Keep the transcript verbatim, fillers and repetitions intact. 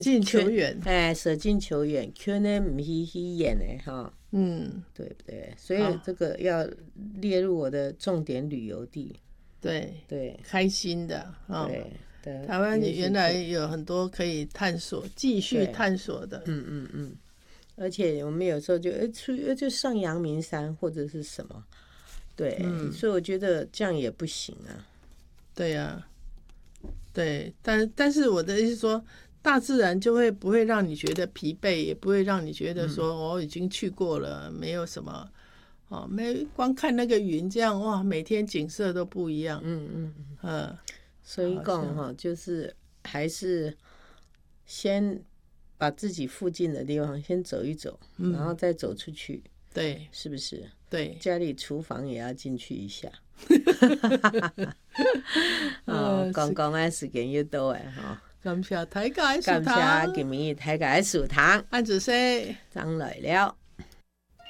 近求远， 哎，舍近求远，可能不是去演的哈， 嗯， 对不对？所以这个要列入我的重点旅游地。 对对， 开心的，哦， 对对， 台湾原来有很多可以探索、继续探索的， 嗯嗯嗯。而且我们有时候就哎出就上阳明山或者是什么，对，嗯，所以我觉得这样也不行啊。 对呀、啊，对，但但是我的意思说，大自然就会不会让你觉得疲惫，也不会让你觉得说我、嗯哦、已经去过了，没有什么，哦，没光看那个云这样哇，每天景色都不一样， 嗯嗯嗯， 所以讲哈，就是还是先把自己附近的地方先走一走，嗯、然后再走出去， 对， 是不是？ 对， 家里厨房也要进去一下。哦，刚刚的时间又到哎哈， 感謝大家的收聽， 感謝今日大家的收聽， 安子說， 張來了。